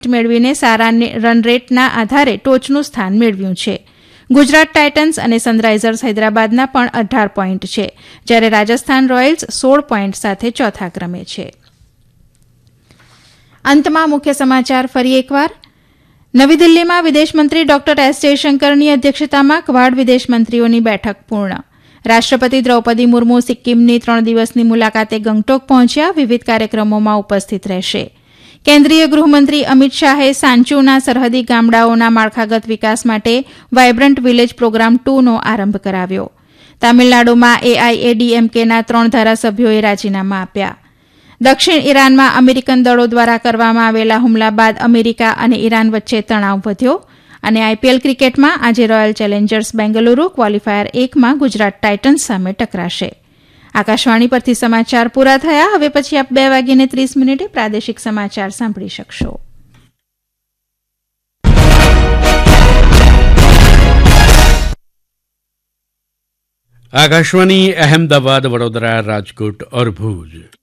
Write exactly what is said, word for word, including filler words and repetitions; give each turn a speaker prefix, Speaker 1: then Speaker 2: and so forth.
Speaker 1: મેળવીને સારા રન રેટના આધારે ટોચનું સ્થાન મેળવ્યું છે. ગુજરાત ટાઇટન્સ અને સનરાઇઝર્સ હૈદરાબાદના પણ અઢાર પોઈન્ટ છે, જ્યારે રાજસ્થાન રોયલ્સ સોળ પોઈન્ટ સાથે ચોથા ક્રમે છે. અંતમાં મુખ્ય સમાચાર ફરી એકવાર. નવી દિલ્હીમાં વિદેશમંત્રી ડોક્ટર એસ જયશંકરની અધ્યક્ષતામાં ક્વાડ વિદેશમંત્રીઓની બેઠક પૂર્ણ. રાષ્ટ્રપતિ દ્રૌપદી મુર્મુ સિક્કિમની ત્રણ દિવસની મુલાકાતે ગંગટોક પહોંચ્યા, વિવિધ કાર્યક્રમોમાં ઉપસ્થિત રહેશે. કેન્દ્રીય ગૃહમંત્રી અમિત શાહે સાંચુના સરહદી ગામડાઓના માળખાગત વિકાસ માટે વાયબ્રન્ટ વિલેજ પ્રોગ્રામ ટુનો આરંભ કરાવ્યો. તામિલનાડુમાં એઆઈએડીએમકેના ત્રણ ધારાસભ્યોએ રાજીનામા આપ્યા. દક્ષિણ ઈરાનમાં અમેરિકન દળો દ્વારા કરવામાં આવેલા હુમલા બાદ અમેરિકા અને ઈરાન વચ્ચે તણાવ વધ્યો. અને આઈપીએલ ક્રિકેટમાં આજે રોયલ ચેલેન્જર્સ બેંગલુરુ ક્વોલિફાયર એકમાં ગુજરાત ટાઇટન્સ સામે ટકરાશે. આકાશવાણી પરથી સમાચાર પૂરા થયા. હવે પછી આપ બે વાગીને ત્રીસ મિનિટે પ્રાદેશિક સમાચાર સાંભળી શકશો.
Speaker 2: आकाशवाणी अहमदाबाद, वडोदरा, राजकोट और भूज.